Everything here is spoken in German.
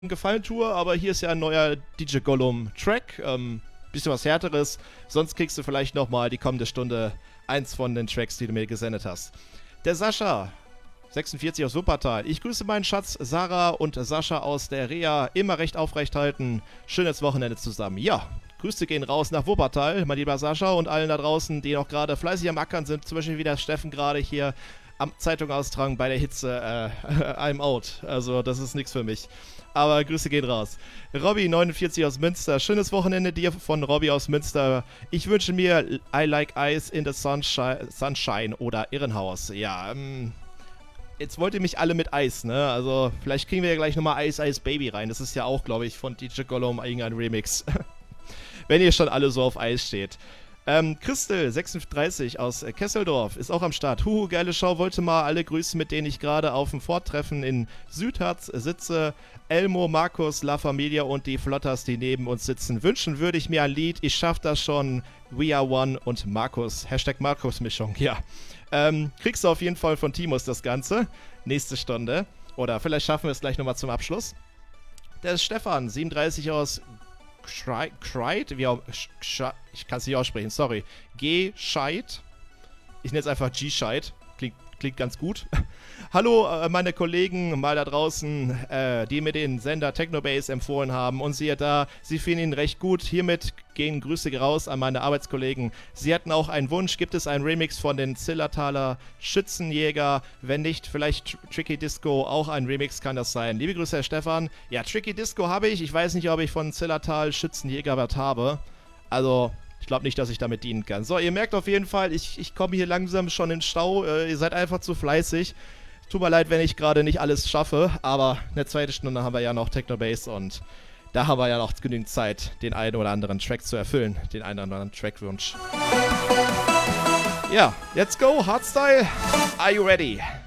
gefallen tue, aber hier ist ja ein neuer DJ Gollum-Track. Bisschen was Härteres. Sonst kriegst du vielleicht nochmal die kommende Stunde eins von den Tracks, die du mir gesendet hast. Der Sascha, 46 aus Wuppertal. Ich grüße meinen Schatz Sarah und Sascha aus der Reha. Immer recht aufrecht halten. Schönes Wochenende zusammen. Ja, Grüße gehen raus nach Wuppertal, mein lieber Sascha, und allen da draußen, die noch gerade fleißig am Ackern sind. Zum Beispiel wie der Steffen gerade hier am Zeitung austragen bei der Hitze. I'm out. Also das ist nichts für mich. Aber Grüße gehen raus. Robby, 49 aus Münster. Schönes Wochenende dir von Robby aus Münster. Ich wünsche mir I Like Ice in the Sunshine oder Irrenhaus. Ja, jetzt wollt ihr mich alle mit Eis, ne? Also vielleicht kriegen wir ja gleich nochmal Ice Ice Baby rein. Das ist ja auch, glaube ich, von DJ Gollum irgendein Remix. Wenn ihr schon alle so auf Eis steht. Christel, 36 aus Kesseldorf, ist auch am Start. Huhu, geile Show, wollte mal alle grüßen, mit denen ich gerade auf dem Vortreffen in Südharz sitze. Elmo, Markus, La Familia und die Flotters, die neben uns sitzen. Wünschen würde ich mir ein Lied, ich schaff das schon. We are one und Markus. Hashtag Markus-Mischung, ja. Kriegst du auf jeden Fall von Timus das Ganze. Nächste Stunde. Oder vielleicht schaffen wir es gleich nochmal zum Abschluss. Der ist Stefan, 37 aus Schreit, ich kann es nicht aussprechen, sorry. G-Scheit. Ich nenne es einfach G-Scheit. Klingt ganz gut. Hallo, meine Kollegen mal da draußen, die mir den Sender Technobase empfohlen haben. Und siehe da, sie finden ihn recht gut. Hiermit gehen Grüße raus an meine Arbeitskollegen. Sie hatten auch einen Wunsch. Gibt es einen Remix von den Zillertaler Schützenjäger? Wenn nicht, vielleicht Tricky Disco. Auch ein Remix kann das sein. Liebe Grüße, Herr Stefan. Ja, Tricky Disco habe ich. Ich weiß nicht, ob ich von Zillertal Schützenjäger was habe. Also, ich glaube nicht, dass ich damit dienen kann. So, ihr merkt auf jeden Fall, ich komme hier langsam schon in den Stau. Ihr seid einfach zu fleißig. Tut mir leid, wenn ich gerade nicht alles schaffe, aber eine zweite Stunde haben wir ja noch Technobase und da haben wir ja noch genügend Zeit, den einen oder anderen Track zu erfüllen, den einen oder anderen Trackwunsch. Ja, let's go, Hardstyle. Are you ready?